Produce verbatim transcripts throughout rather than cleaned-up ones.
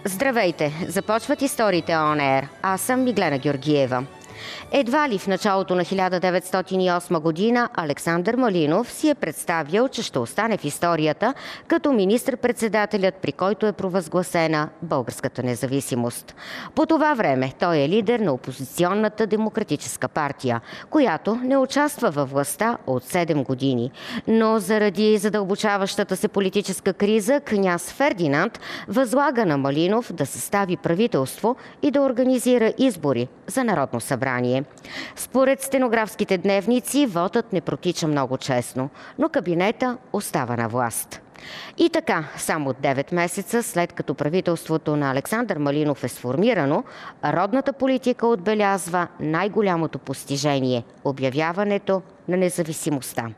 Здравейте! Започват историите On Air. Аз съм Миглена Георгиева. Едва ли в началото на хиляда деветстотин и осма година Александър Малинов си е представил, че ще остане в историята като министър-председателят, при който е провъзгласена българската независимост. По това време той е лидер на опозиционната Демократическа партия, която не участва във властта от седем години. Но заради задълбочаващата се политическа криза, княз Фердинанд възлага на Малинов да състави правителство и да организира избори за Народно събрание. Според стенографските дневници, вотът не протича много честно, но кабинета остава на власт. И така, само девет месеца след като правителството на Александър Малинов е сформирано, родната политика отбелязва най-голямото постижение – обявяването на независимостта.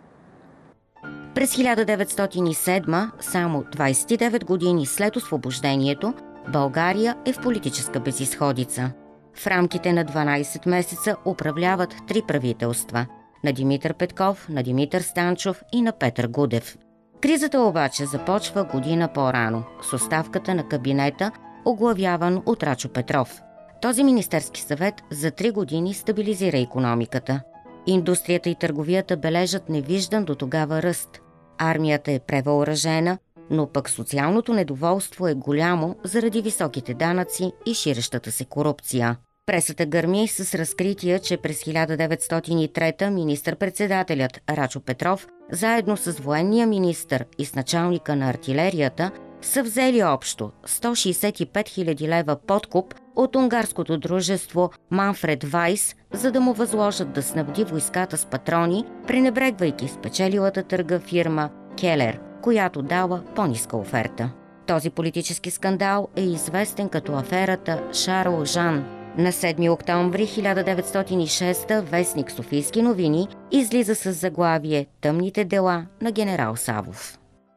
През хиляда деветстотин и седма, само двадесет и девет години след освобождението, България е в политическа безизходица. В рамките на дванадесет месеца управляват три правителства – на Димитър Петков, на Димитър Станчов и на Петър Гудев. Кризата обаче започва година по-рано с оставката на кабинета, оглавяван от Рачо Петров. Този министерски съвет за три години стабилизира икономиката. Индустрията и търговията бележат невиждан до тогава ръст. Армията е превъоръжена, но пък социалното недоволство е голямо заради високите данъци и ширещата се корупция. Пресата гърми с разкрития, че през хиляда деветстотин и трета министър-председателят Рачо Петров, заедно с военния министър и с началника на артилерията, са взели общо сто шейсет и пет хиляди лева подкуп от унгарското дружество Манфред Вайс, за да му възложат да снабди войската с патрони, пренебрегвайки спечелилата търга фирма Келер, която дала по-ниска оферта. Този политически скандал е известен като аферата Шарл Жан. На седми октомври хиляда деветстотин и шеста вестник Софийски новини излиза с заглавие «Тъмните дела на генерал Савов».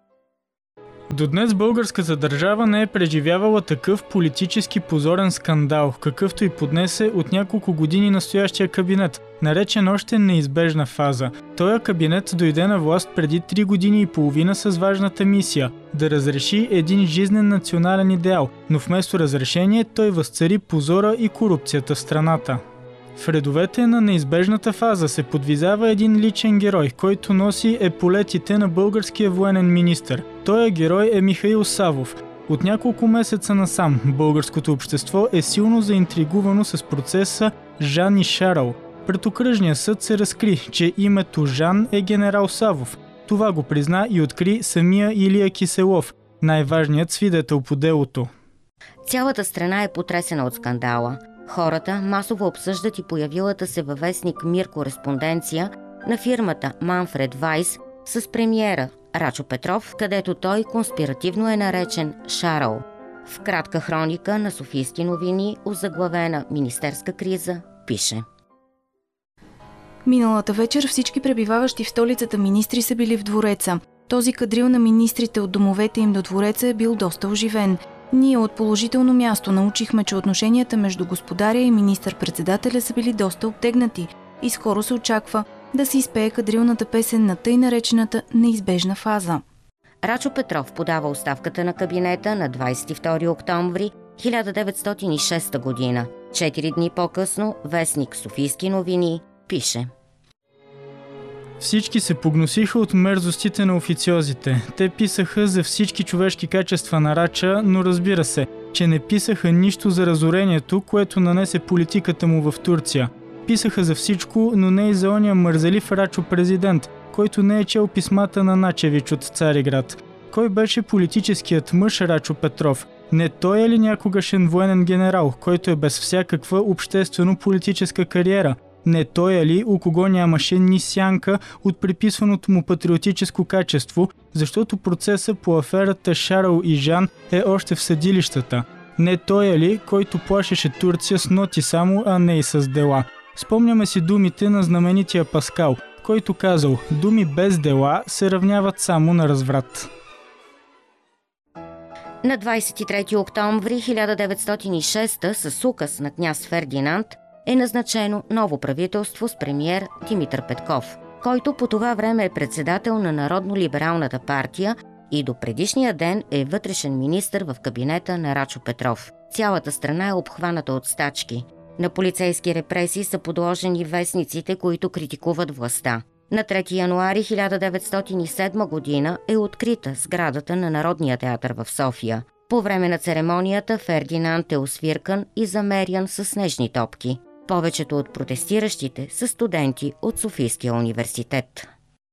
До днес българската държава не е преживявала такъв политически позорен скандал, какъвто и поднесе от няколко години настоящия кабинет, наречен още неизбежна фаза. Този кабинет дойде на власт преди три години и половина с важната мисия – да разреши един жизнен национален идеал, но вместо разрешение той възцари позора и корупцията в страната. В редовете на неизбежната фаза се подвизава един личен герой, който носи еполетите на българския военен министър. Той герой е Михаил Савов. От няколко месеца насам българското общество е силно заинтригувано с процеса Жан и Шарл. Пред окръжния съд се разкри, че името Жан е генерал Савов. Това го призна и откри самия Илия Киселов, най-важният свидетел по делото. Цялата страна е потресена от скандала. Хората масово обсъждат и появилата се във вестник Мир кореспонденция на фирмата Манфред Вайс с премиера Рачо Петров, където той конспиративно е наречен Шарл. В кратка хроника на Софийски новини, озаглавена «Министерска криза», пише: Миналата вечер всички пребиваващи в столицата министри са били в двореца. Този кадрил на министрите от домовете им до двореца е бил доста оживен. Ние от положително място научихме, че отношенията между господаря и министър-председателя са били доста обтегнати и скоро се очаква да се изпее кадрилната песен на тъй наречената неизбежна фаза. Рачо Петров подава оставката на кабинета на двадесет и втори октомври хиляда деветстотин и шеста година. Четири дни по-късно вестник Софийски новини пише: Всички се погносиха от мерзостите на официозите. Те писаха за всички човешки качества на Рача, но разбира се, че не писаха нищо за разорението, което нанесе политиката му в Турция. Писаха за всичко, но не и за ония мързелив Рачо президент, който не е чел писмата на Начевич от Цариград. Кой беше политическият мъж Рачо Петров? Не той е ли някогашен военен генерал, който е без всякаква обществено-политическа кариера? Не той е ли, у кого нямаше ни сянка от приписваното му патриотическо качество, защото процеса по аферата Шарл и Жан е още в съдилищата? Не той е ли, който плашеше Турция с ноти само, а не и с дела? Спомняме си думите на знаменития Паскал, който казал: думи без дела се равняват само на разврат. На двадесет и трети октомври хиляда деветстотин и шеста с указ на княз Фердинанд е назначено ново правителство с премиер Димитър Петков, който по това време е председател на Народно-либералната партия и до предишния ден е вътрешен министър в кабинета на Рачо Петров. Цялата страна е обхваната от стачки. На полицейски репресии са подложени вестниците, които критикуват властта. На трети януари хиляда деветстотин и седма година е открита сградата на Народния театър в София. По време на церемонията Фердинанд е освиркан и замерян с снежни топки. Повечето от протестиращите са студенти от Софийския университет.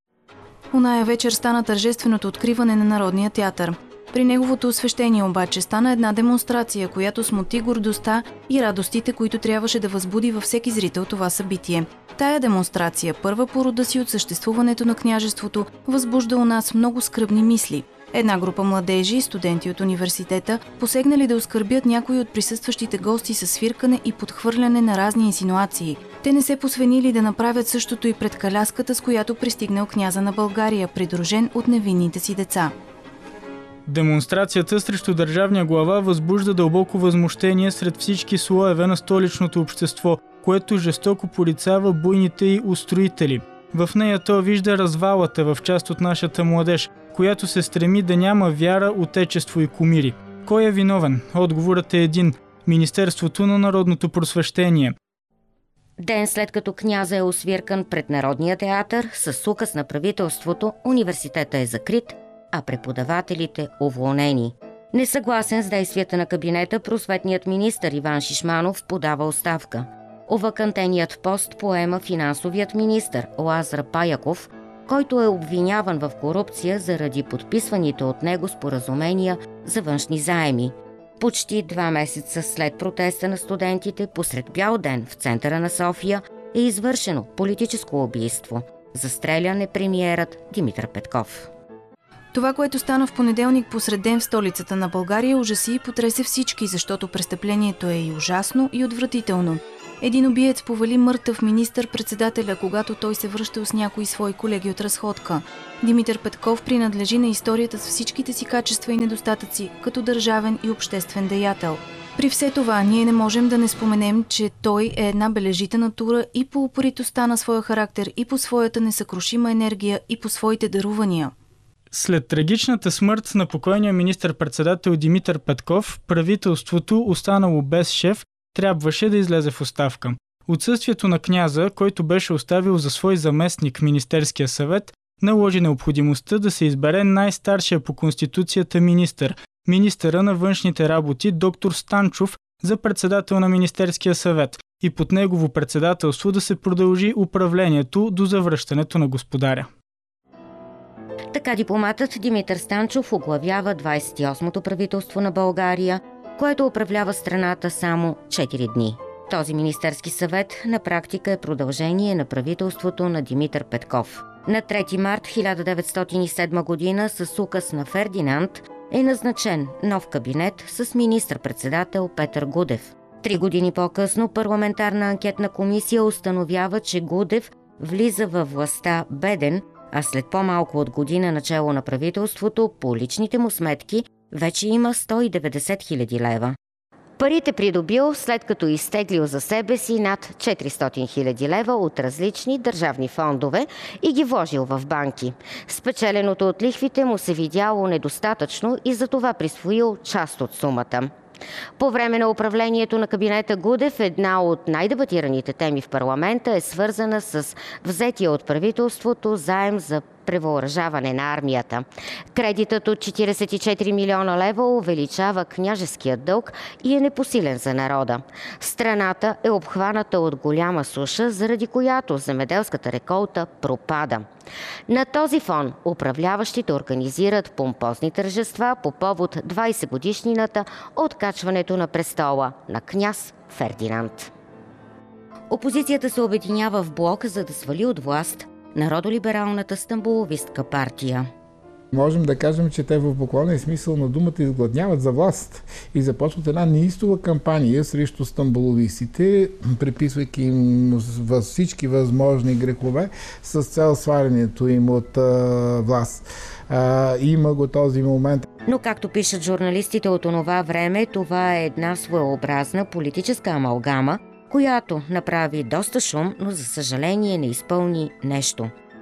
Оная вечер стана тържественото откриване на Народния театър. При неговото освещение обаче стана една демонстрация, която смути гордостта и радостите, които трябваше да възбуди във всеки зрител това събитие. Тая демонстрация, първа по рода си от съществуването на княжеството, възбужда у нас много скръбни мисли. Една група младежи и студенти от университета посегнали да оскърбят някои от присъстващите гости със свиркане и подхвърляне на разни инсинуации. Те не се посвенили да направят същото и пред каляската, с която пристигнал княза на България, придружен от невинните си деца. Демонстрацията срещу държавния глава възбужда дълбоко възмущение сред всички слоеве на столичното общество, което жестоко порицава буйните й устроители. В нея то вижда развалата в част от нашата младеж, която се стреми да няма вяра, отечество и кумири. Кой е виновен? Отговорът е един – Министерството на народното просвещение. Ден след като княза е освиркан пред Народния театър, с указ на правителството, университета е закрит, а преподавателите уволнени. Несъгласен с действията на кабинета, просветният министър Иван Шишманов подава оставка. Овакантеният пост поема финансовият министър Лазар Паяков, който е обвиняван в корупция заради подписваните от него споразумения за външни заеми. Почти два месеца след протеста на студентите, посред бял ден в центъра на София е извършено политическо убийство. Застрелян е премиерът Димитър Петков. Това, което стана в понеделник посред ден в столицата на България, ужаси и потресе всички, защото престъплението е и ужасно, и отвратително. Един убиец повали мъртъв министър-председателя, когато той се връщал с някои свои колеги от разходка. Димитър Петков принадлежи на историята с всичките си качества и недостатъци, като държавен и обществен деятел. При все това, ние не можем да не споменем, че той е една бележита натура и по упоритостта на своя характер, и по своята несъкрушима енергия, и по своите дарувания. След трагичната смърт на покойния министър-председател Димитър Петков, правителството, останало без шеф, трябваше да излезе в оставка. Отсъствието на княза, който беше оставил за свой заместник Министерския съвет, наложи необходимостта да се избере най-старшия по конституцията министър, министъра на външните работи доктор Станчов, за председател на Министерския съвет и под негово председателство да се продължи управлението до завръщането на господаря. Така дипломатът Димитър Станчов оглавява двадесет и осмото правителство на България, което управлява страната само четири дни. Този министерски съвет на практика е продължение на правителството на Димитър Петков. На трети март хиляда деветстотин и седма година с указ на Фердинанд е назначен нов кабинет с министър-председател Петър Гудев. Три години по-късно парламентарна анкетна комисия установява, че Гудев влиза във властта беден, а след по-малко от година начало на правителството по личните му сметки вече има сто и деветдесет хиляди лева. Парите придобил след като изтеглил за себе си над четиристотин хиляди лева от различни държавни фондове и ги вложил в банки. Спечеленото от лихвите му се видяло недостатъчно и затова присвоил част от сумата. По време на управлението на кабинета Гудев една от най-дебатираните теми в парламента е свързана с взетия от правителството заем за превъоръжаване на армията. Кредитът от четиридесет и четири милиона лева увеличава княжеския дълг и е непосилен за народа. Страната е обхваната от голяма суша, заради която земеделската реколта пропада. На този фон управляващите организират помпозни тържества по повод двадесет годишнината от качването на престола на княз Фердинанд. Опозицията се обединява в блок, за да свали от власт народолибералната стамболовистка партия. Можем да кажем, че те в буквалния смисъл на думата изгладняват за власт и започват една неистова кампания срещу стамболовистите, приписвайки им всички възможни грехове с цел свалянето им от а, власт. А, има го този момент. Но както пишат журналистите от онова време, това е една своеобразна политическа амалгама, която направи доста шум, но за съжаление не изпълни нещо.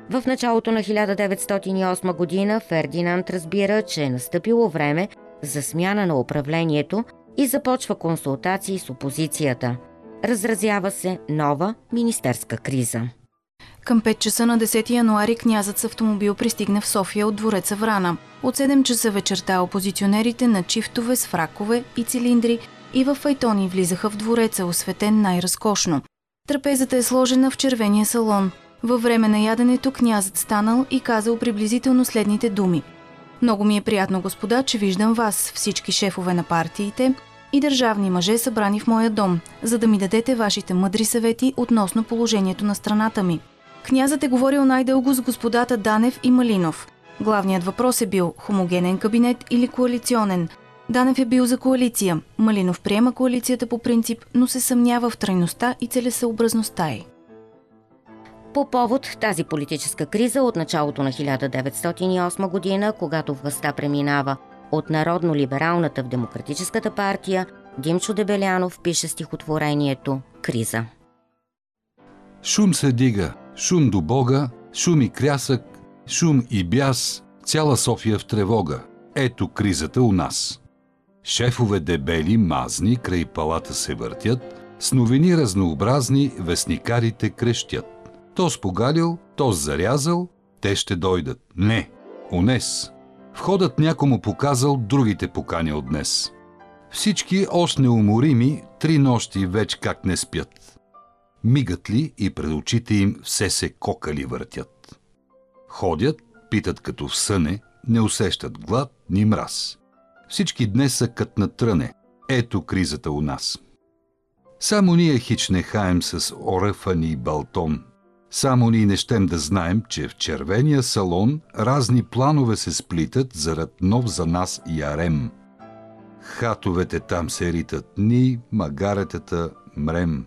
В началото на хиляда деветстотин и осма година Фердинанд разбира, че е настъпило време за смяна на управлението и започва консултации с опозицията. Разразява се нова министерска криза. Към пет часа на десети януари князът с автомобил пристигна в София от двореца Врана. От седем часа вечерта опозиционерите на чифтове с фракове и цилиндри и във файтони влизаха в двореца, осветен най-разкошно. Трапезата е сложена в червения салон. Във време на яденето князът станал и казал приблизително следните думи. Много ми е приятно, господа, че виждам вас, всички шефове на партиите и държавни мъже събрани в моя дом, за да ми дадете вашите мъдри съвети относно положението на страната ми. Князът е говорил най-дълго с господата Данев и Малинов. Главният въпрос е бил хомогенен кабинет или коалиционен. Данев е бил за коалиция. Малинов приема коалицията по принцип, но се съмнява в трайността и целесъобразността й. По повод тази политическа криза от началото на хиляда деветстотин и осма година, когато властта преминава от народно-либералната в Демократическата партия, Димчо Дебелянов пише стихотворението «Криза». Шум се дига, шум до Бога, шум и крясък, шум и бяс, цяла София в тревога. Ето кризата у нас. Шефове дебели, мазни, край палата се въртят, с новини разнообразни вестникарите крещят. То спогалил, то зарязал, те ще дойдат. Не, унес. Входът някому показал, другите поканял днес. Всички още неуморими, три нощи веч как не спят. Мигат ли и пред очите им все се кокали въртят. Ходят, питат като в съне, не усещат глад ни мраз. Всички днес са кът на тръне. Ето кризата у нас. Само ние хич не хаем с оръфани и балтон. Само ние не щем да знаем, че в червения салон разни планове се сплитат зарад нов за нас ярем. Хатовете там се ритат, ни магаретата мрем.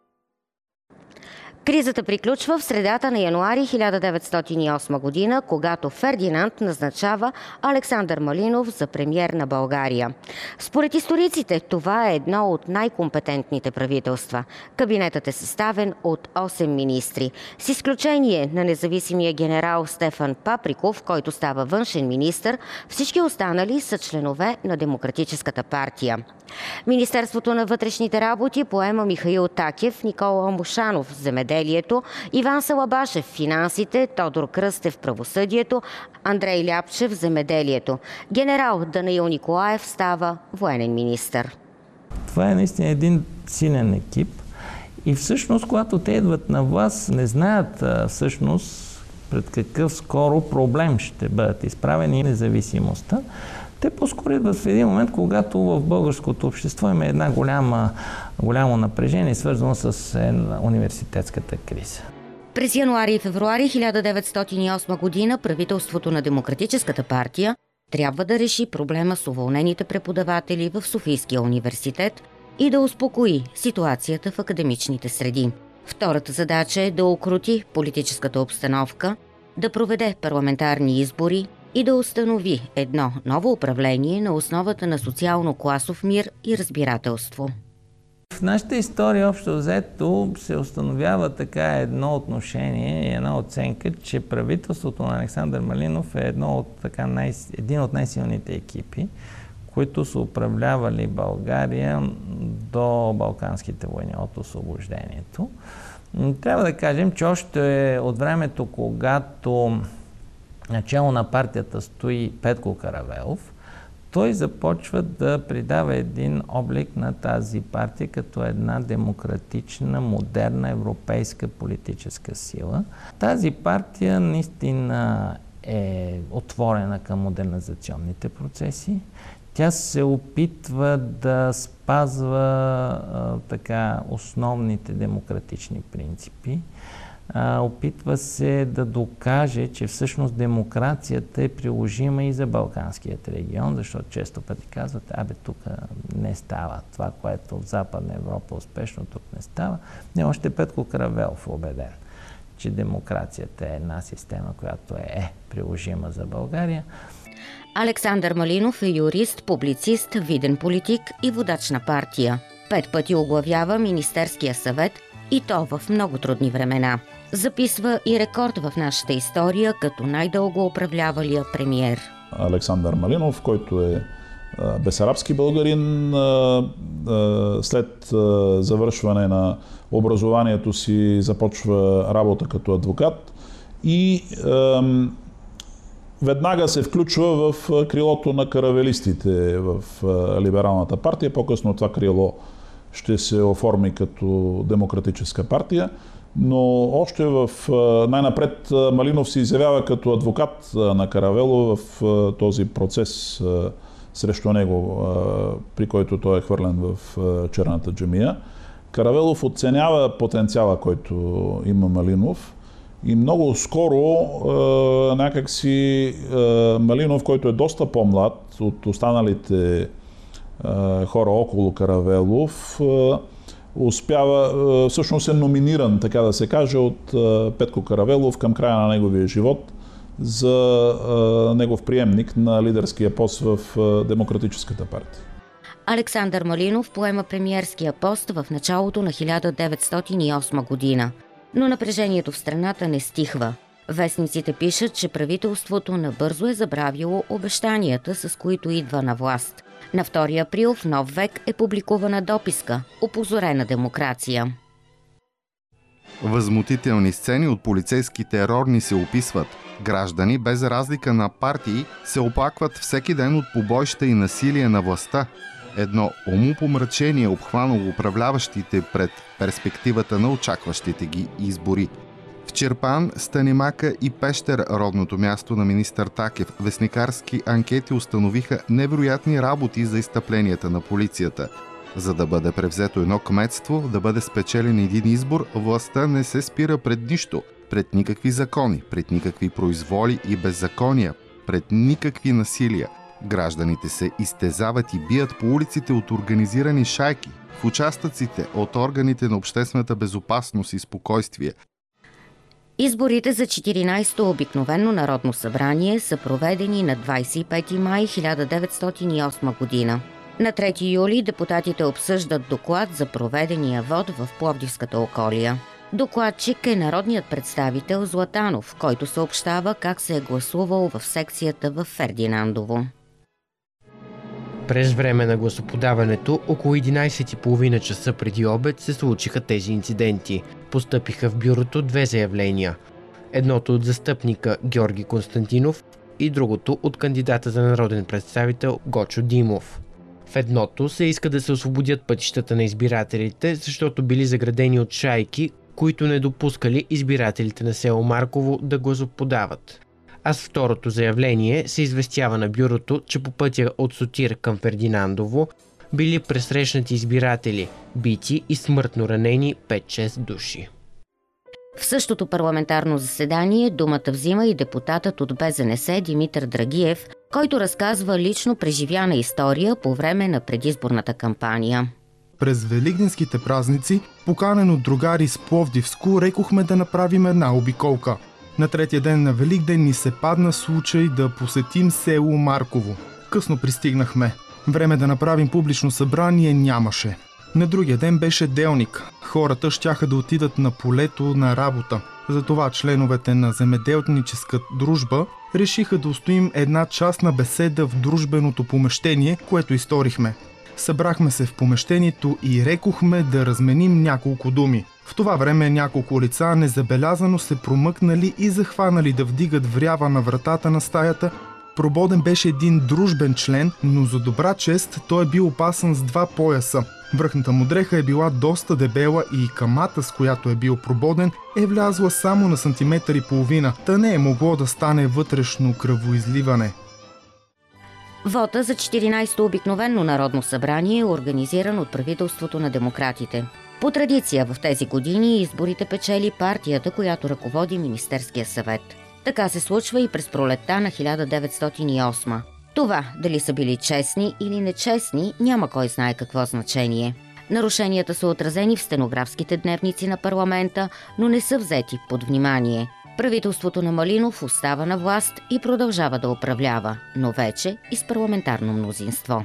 Кризата приключва в средата на януари хиляда деветстотин и осма година, когато Фердинанд назначава Александър Малинов за премиер на България. Според историците, това е едно от най-компетентните правителства. Кабинетът е съставен от осем министри, с изключение на независимия генерал Стефан Паприков, който става външен министър. Всички останали са членове на Демократическата партия. Министерството на вътрешните работи поема Михаил Такев, Никола Мушанов в земеделието, Иван Салабашев в финансите, Тодор Кръстев в правосъдието, Андрей Ляпчев в земеделието. Генерал Данаил Николаев става военен министър. Това е наистина един силен екип и всъщност, когато те идват на власт, не знаят всъщност пред какъв скоро проблем ще бъдат изправени независимостта. Те по-скоро идват в един момент, когато в българското общество има една голяма, голямо напрежение, свързано с университетската криза. През януари и февруари хиляда деветстотин и осма година правителството на Демократическата партия трябва да реши проблема с уволнените преподаватели в Софийския университет и да успокои ситуацията в академичните среди. Втората задача е да укрути политическата обстановка, да проведе парламентарни избори и да установи едно ново управление на основата на социално-класов мир и разбирателство. В нашата история общо взето се установява така едно отношение и една оценка, че правителството на Александър Малинов е едно от, така, най, един от най-силните екипи, които са управлявали България до Балканските войни, от освобождението. Трябва да кажем, че още от времето, когато начало на партията стои Петко Каравелов, той започва да придава един облик на тази партия като една демократична, модерна европейска политическа сила. Тази партия наистина е отворена към модернизационните процеси. Тя се опитва да спазва а, така основните демократични принципи. А, опитва се да докаже, че всъщност демокрацията е приложима и за Балканският регион, защото често пъти казват, абе тук не става това, което в Западна Европа успешно тук не става. Не, още Петко Каравелов е убеден, че демокрацията е една система, която е приложима за България. Александър Малинов е юрист, публицист, виден политик и водач на партия. Пет пъти оглавява Министерския съвет и то в много трудни времена. записва и рекорд в нашата история като най-дълго управлявалия премиер. Александър Малинов, който е бесарабски българин, след завършване на образованието си започва работа като адвокат и веднага се включва в крилото на каравелистите в либералната партия. По-късно това крило ще се оформи като демократическа партия, но още в най-напред Малинов се изявява като адвокат на Каравелов в този процес срещу него, при който той е хвърлен в черната джамия. Каравелов оценява потенциала, който има Малинов, и много скоро някакси Малинов, който е доста по-млад от останалите хора около Каравелов, успява, всъщност е номиниран, така да се каже, от Петко Каравелов към края на неговия живот за негов приемник на лидерския пост в Демократическата партия. Александър Малинов поема премиерския пост в началото на хиляда деветстотин и осма година. Но напрежението в страната не стихва. Вестниците пишат, че правителството набързо е забравило обещанията, с които идва на власт. На втори април в Нов век е публикувана дописка «Опозорена демокрация». Възмутителни сцени от полицейски терор ни се описват. Граждани, без разлика на партии, се оплакват всеки ден от побоища и насилие на властта. Едно умопомрачение обхванало управляващите пред перспективата на очакващите ги избори. В Чирпан, Станимака и Пещер, родното място на министър Такев, вестникарски анкети установиха невероятни работи за изтъпленията на полицията. За да бъде превзето едно кметство, да бъде спечелен един избор, властта не се спира пред нищо, пред никакви закони, пред никакви произволи и беззакония, пред никакви насилия. Гражданите се изтезават и бият по улиците от организирани шайки, в участъците от органите на обществената безопасност и спокойствие. Изборите за четиринайсето обикновено народно събрание са проведени на двайсет и пети май хиляда деветстотин и осма година. На трети юли депутатите обсъждат доклад за проведения вод в Пловдивската околия. Докладчик е народният представител Златанов, който съобщава как се е гласувал в секцията в Фердинандово. През време на гласоподаването, около единайсет и половина часа преди обед, се случиха тези инциденти. Постъпиха в бюрото две заявления. Едното от застъпника Георги Константинов и другото от кандидата за народен представител Гочо Димов. В едното се иска да се освободят пътищата на избирателите, защото били заградени от шайки, които не допускали избирателите на село Марково да гласоподават. А с второто заявление се известява на бюрото, че по пътя от Сотир към Фердинандово били пресрещнати избиратели, бити и смъртно ранени пет-шест души. В същото парламентарно заседание думата взима и депутатът от Бе Зе Ен Есе Димитър Драгиев, който разказва лично преживяна история по време на предизборната кампания. През великденските празници, поканен от другари с Пловдивско, рекохме да направим една обиколка. На третия ден на Великден ни се падна случай да посетим село Марково. Късно пристигнахме. Време да направим публично събрание нямаше. На другия ден беше делник. Хората щяха да отидат на полето на работа. Затова членовете на земеделническа дружба решиха да устоим една частна беседа в дружбеното помещение, което изторихме. Събрахме се в помещението и рекохме да разменим няколко думи. В това време няколко лица незабелязано се промъкнали и захванали да вдигат врява на вратата на стаята. Прободен беше един дружбен член, но за добра чест той е бил опасан с два пояса. Връхната му дреха е била доста дебела и камата, с която е бил прободен, е влязла само на сантиметър и половина, та не е могло да стане вътрешно кръвоизливане. Вота за четиринайсето обикновено народно събрание е организиран от правителството на демократите. По традиция в тези години изборите печели партията, която ръководи Министерския съвет. Така се случва и през пролетта на хиляда деветстотин и осма. Това, дали са били честни или нечестни, няма кой знае какво значение. Нарушенията са отразени в стенографските дневници на парламента, но не са взети под внимание. Правителството на Малинов остава на власт и продължава да управлява, но вече и с парламентарно мнозинство.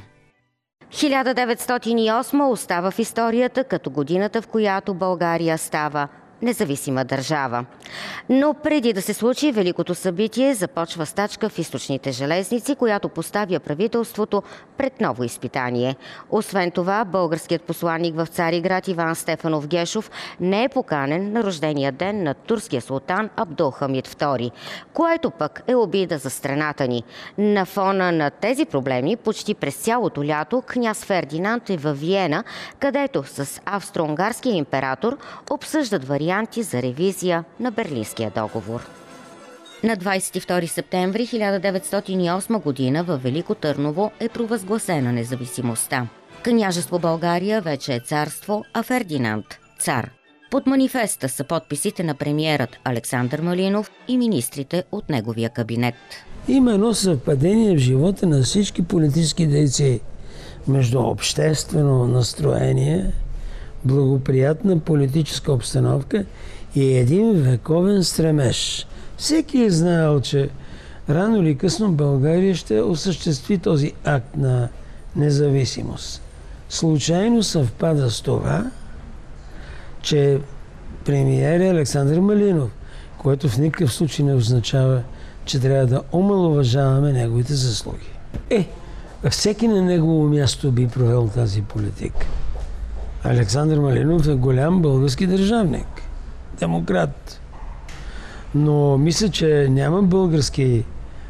хиляда деветстотин и осма остава в историята като годината, в която България става независима държава. Но преди да се случи великото събитие, започва стачка в източните железници, която поставя правителството пред ново изпитание. Освен това, българският посланник в Цариград Иван Стефанов Гешов не е поканен на рождения ден на турския султан Абдулхамид втори, което пък е обида за страната ни. На фона на тези проблеми, почти през цялото лято, княз Фердинанд е във Виена, където с австро-унгарския император обсъждат варианти за ревизия на Берлинския договор. На двадесет и втори септември хиляда деветстотин и осма година във Велико Търново е провъзгласена независимостта. Княжество България вече е царство, а Фердинанд – цар. Под манифеста са подписите на премиерът Александър Малинов и министрите от неговия кабинет. Има едно съвпадение в живота на всички политически дейци между обществено настроение, благоприятна политическа обстановка и един вековен стремеж. Всеки е знаел, че рано или късно България ще осъществи този акт на независимост. Случайно съвпада с това, че премиер е Александър Малинов, което в никакъв случай не означава, че трябва да омаловажаваме неговите заслуги. Е, всеки на негово място би провел тази политика. Александър Малинов е голям български държавник, демократ. Но мисля, че няма български е,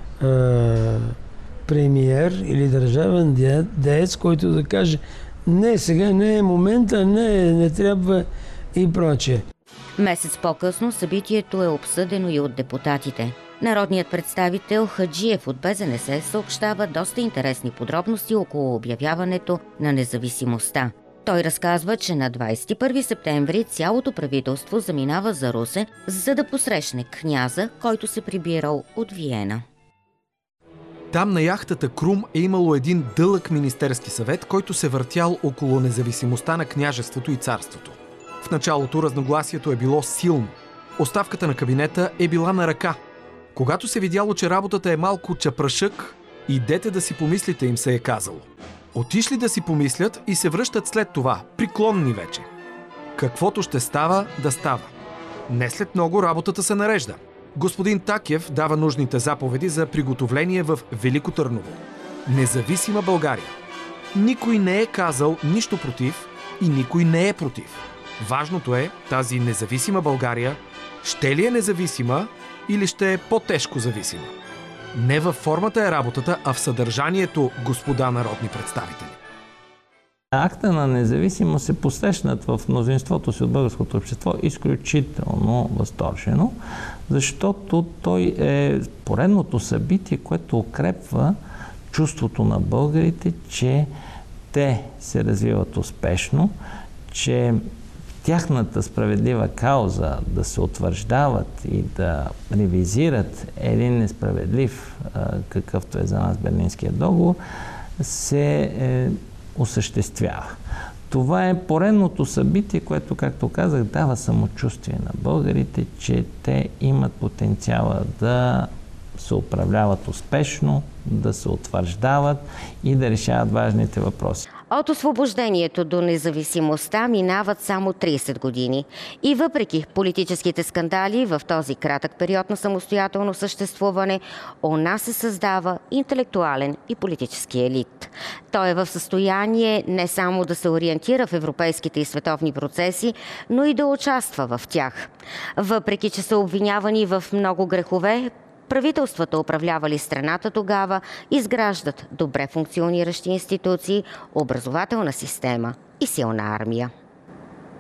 премиер или държавен деец, който да каже не, сега не е момента, не, не трябва и прочее. Месец по-късно събитието е обсъдено и от депутатите. Народният представител Хаджиев от Бе Зе Не Се съобщава доста интересни подробности около обявяването на независимостта. Той разказва, че на двадесет и първи септември цялото правителство заминава за Русе, за да посрещне княза, който се прибирал от Виена. Там на яхтата Крум е имало един дълъг министерски съвет, който се въртял около независимостта на княжеството и царството. В началото разногласието е било силно. Оставката на кабинета е била на ръка. Когато се видяло, че работата е малко чапрашък, идете да си помислите, им се е казало. Отишли да си помислят и се връщат след това, приклонни вече. Каквото ще става, да става. Не след много работата се нарежда. Господин Такев дава нужните заповеди за приготовление в Велико Търново. Независима България. Никой не е казал нищо против и никой не е против. Важното е тази независима България ще ли е независима или ще е по-тежко зависима. Не във формата е работата, а в съдържанието, господа народни представители. Акта на независимост се посрещнат в мнозинството си от българското общество изключително възторжено, защото той е поредното събитие, което укрепва чувството на българите, че те се развиват успешно, че тяхната справедлива кауза да се утвърждават и да ревизират един несправедлив, какъвто е за нас Берлинския договор, се е, осъществява. Това е поредното събитие, което, както казах, дава самочувствие на българите, че те имат потенциала да се управляват успешно, да се утвърждават и да решават важните въпроси. От освобождението до независимостта минават само тридесет години. И въпреки политическите скандали в този кратък период на самостоятелно съществуване, у нас се създава интелектуален и политически елит. Той е в състояние не само да се ориентира в европейските и световни процеси, но и да участва в тях. Въпреки че са обвинявани в много грехове, правителствата, управлявали страната тогава, изграждат добре функциониращи институции, образователна система и силна армия.